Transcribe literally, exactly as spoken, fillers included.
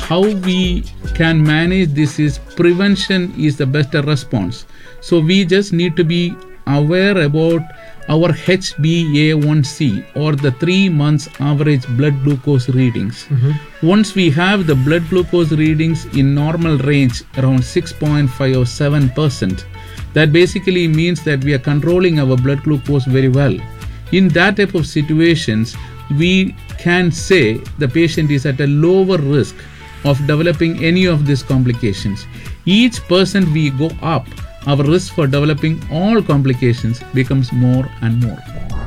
how we can manage this is prevention is the best response. So we just need to be aware about our H b A one C or the three months average blood glucose readings. Mm-hmm. Once we have the blood glucose readings in normal range around six point five or seven percent, that basically means that we are controlling our blood glucose very well. In that type of situations, we can say the patient is at a lower risk of developing any of these complications. Each percent we go up, our risk for developing all complications becomes more and more.